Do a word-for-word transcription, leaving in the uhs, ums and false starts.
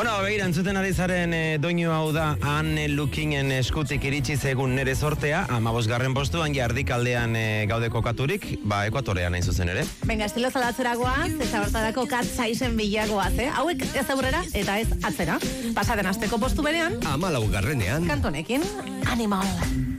Bueno, begira, entzuten ari zaren e, doinu hau da Anne Lookingen eskutik iritsi zegun nere sortea, amabosgarren postuan jardikaldean e, gaude kokaturik, ba, ekuatorean hain zuzen ere. Venga, estilo zalatzeragoaz, ez abertarako kat saizen bilagoaz, eh? Hauek ez aurrera eta ez atzera. Pasaden asteko postu berean, Amalaugarrenean, kantonekin, Animal.